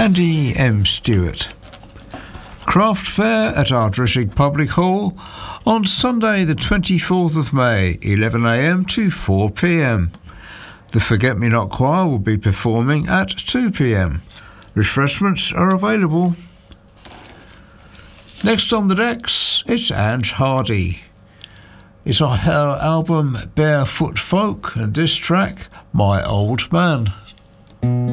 Andy M. Stewart. Craft Fair at Ardrishig Public Hall on Sunday the 24th of May, 11am to 4pm. The Forget-Me-Not Choir will be performing at 2pm. Refreshments are available. Next on the decks, it's Ange Hardy. It's her album Barefoot Folk and this track, My Old Man.